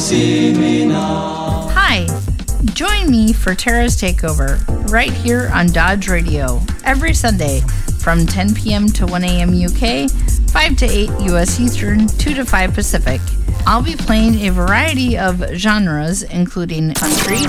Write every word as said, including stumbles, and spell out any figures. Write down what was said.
see me now. Hi, join me for Tara's Takeover right here on Dodge Radio every Sunday from ten p.m. to one a.m. U K, five to eight U S Eastern, two to five Pacific. I'll be playing a variety of genres including country,